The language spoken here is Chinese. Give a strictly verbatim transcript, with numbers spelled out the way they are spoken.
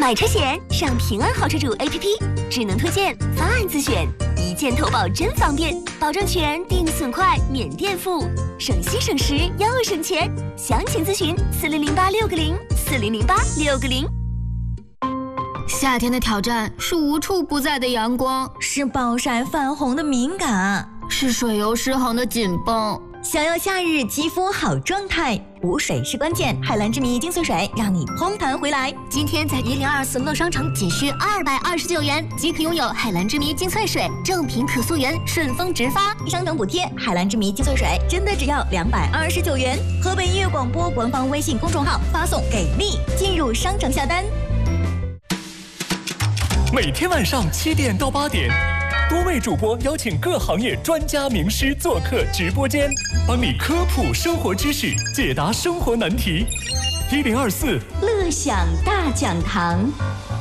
买车险上平安好车主 A P P， 智能推荐，方案自选，一键投保真方便，保证全，定损快，免垫付，省心省时又省钱。详情咨询四零零八六个零四零零八六个零。 夏天的挑战是无处不在的阳光， 是暴晒泛红的敏感， 是水油失衡的紧绷。 想要夏日肌肤好状态，补水是关键。海蓝之谜精粹水让你嘭弹回来。 今天在一零二四乐商城仅需二百二十九元即可拥有海蓝之谜精粹水，正品可溯源，顺丰直发， 商城补贴。海蓝之谜精粹水真的只要两百二十九元。河北音乐广播官方微信公众号发送给力，进入商城下单。 每天晚上七点到八点，多位主播邀请各行业专家名师做客直播间，帮你科普生活知识，解答生活难题。一零二四乐享大讲堂。